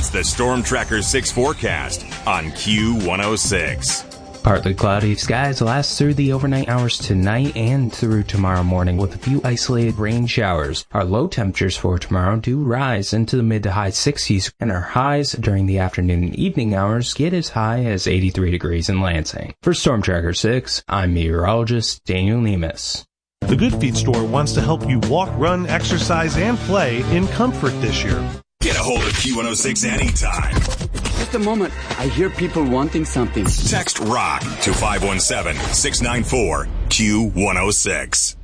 It's the Storm Tracker 6 forecast on Q106. Partly cloudy skies last through the overnight hours tonight and through tomorrow morning with a few isolated rain showers. Our low temperatures for tomorrow do rise into the mid to high 60s, and our highs during the afternoon and evening hours get as high as 83 degrees in Lansing. For Storm Tracker 6, I'm meteorologist Daniel Nemes. The Good Feet store wants to help you walk, run, exercise, and play in comfort this year. Get a hold of Q106 anytime. Just a moment. I hear people wanting something. Text ROCK to 517-694-Q106.